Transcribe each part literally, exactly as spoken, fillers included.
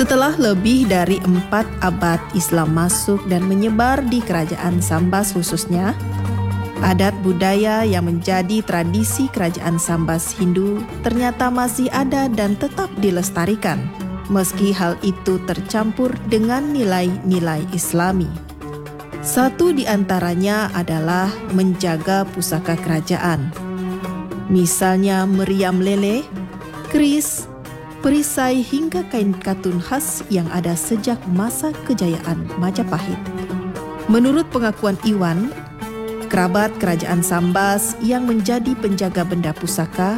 Setelah lebih dari empat abad Islam masuk dan menyebar di kerajaan Sambas khususnya, adat budaya yang menjadi tradisi kerajaan Sambas Hindu ternyata masih ada dan tetap dilestarikan, meski hal itu tercampur dengan nilai-nilai Islami. Satu di antaranya adalah menjaga pusaka kerajaan. Misalnya meriam lele, keris, perisai hingga kain katun khas yang ada sejak masa kejayaan Majapahit. Menurut pengakuan Iwan, kerabat kerajaan Sambas yang menjadi penjaga benda pusaka,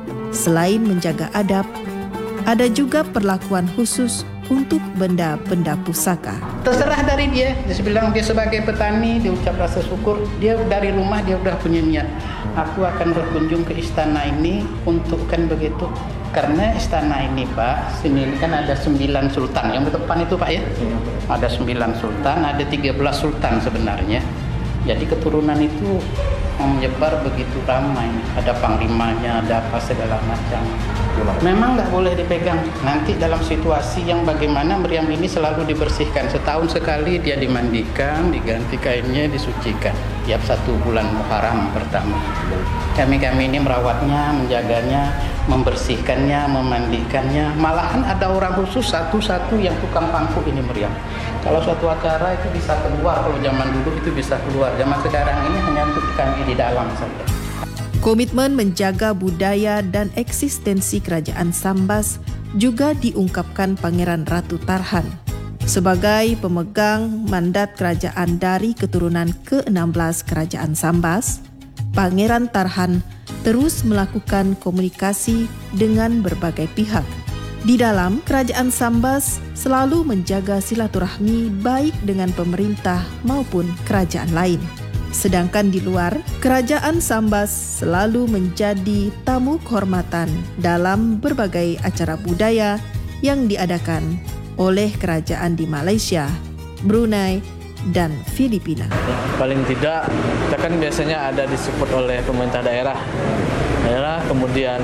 selain menjaga adab, ada juga perlakuan khusus untuk benda-benda pusaka. Terserah dari dia, dia bilang dia sebagai petani, dia ucap rasa syukur, dia dari rumah dia udah punya niat. Aku akan berkunjung ke istana ini untuk kan begitu. Karena istana ini Pak, sini kan ada sembilan sultan, yang depan itu Pak ya? Ada sembilan sultan, ada tiga belas sultan sebenarnya. Jadi keturunan itu menyebar begitu ramai, ada panglimanya, ada apa segala macam. Memang nggak boleh dipegang. Nanti dalam situasi yang bagaimana meriam ini selalu dibersihkan. Setahun sekali dia dimandikan, diganti kainnya, disucikan. Tiap satu bulan Muharram pertama. Kami-kami ini merawatnya, menjaganya, membersihkannya, memandikannya. Malahan ada orang khusus satu-satu yang tukang pangku ini meriam. Kalau suatu acara itu bisa keluar, kalau zaman dulu itu bisa keluar. Zaman sekarang ini hanya untuk kami di dalam saja. Komitmen menjaga budaya dan eksistensi kerajaan Sambas juga diungkapkan Pangeran Ratu Tarhan. Sebagai pemegang mandat kerajaan dari keturunan ke enam belas kerajaan Sambas, Pangeran Tarhan terus melakukan komunikasi dengan berbagai pihak. Di dalam kerajaan Sambas selalu menjaga silaturahmi baik dengan pemerintah maupun kerajaan lain. Sedangkan di luar, kerajaan Sambas selalu menjadi tamu kehormatan dalam berbagai acara budaya yang diadakan oleh kerajaan di Malaysia, Brunei, dan Filipina. Paling tidak, kita kan biasanya ada disupport oleh pemerintah daerah. Daerah kemudian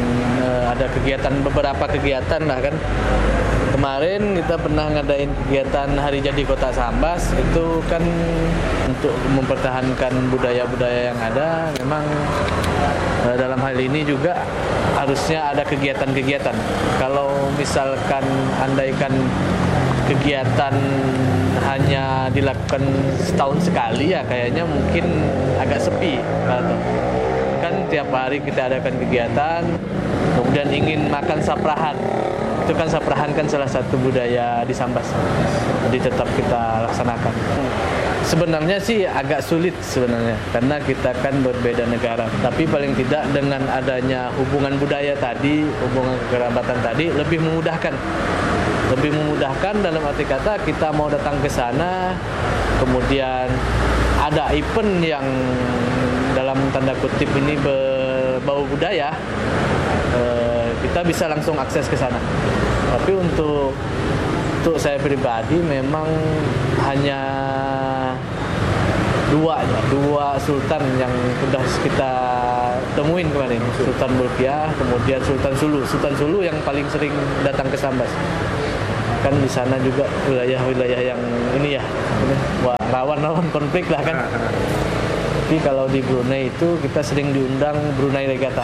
ada kegiatan, beberapa kegiatan lah kan. Kemarin kita pernah ngadain kegiatan Hari Jadi Kota Sambas, itu kan untuk mempertahankan budaya-budaya yang ada. Memang dalam hal ini juga harusnya ada kegiatan-kegiatan. Kalau misalkan andaikan kegiatan hanya dilakukan setahun sekali, ya kayaknya mungkin agak sepi. Kan tiap hari kita adakan kegiatan, kemudian ingin makan saprahan. Itu kan saprahan kan salah satu budaya di Sambas, jadi tetap kita laksanakan. Sebenarnya sih agak sulit sebenarnya, karena kita kan berbeda negara. Tapi paling tidak dengan adanya hubungan budaya tadi, hubungan kekerabatan tadi, lebih memudahkan. Lebih memudahkan dalam arti kata kita mau datang ke sana, kemudian ada event yang dalam tanda kutip ini berbau budaya, kita bisa langsung akses ke sana. Tapi untuk untuk saya pribadi memang hanya dua ya, dua sultan yang sudah kita temuin kemarin, Sultan Bolkiah, kemudian Sultan Sulu. Sultan Sulu yang paling sering datang ke Sambas. Kan di sana juga wilayah-wilayah yang ini ya, rawan-rawan konflik lah kan. Tapi kalau di Brunei itu kita sering diundang Brunei Regatta.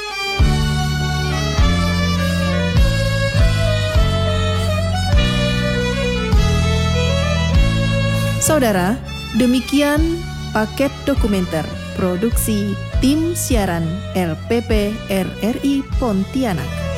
Saudara, demikian paket dokumenter produksi tim siaran L P P R R I Pontianak.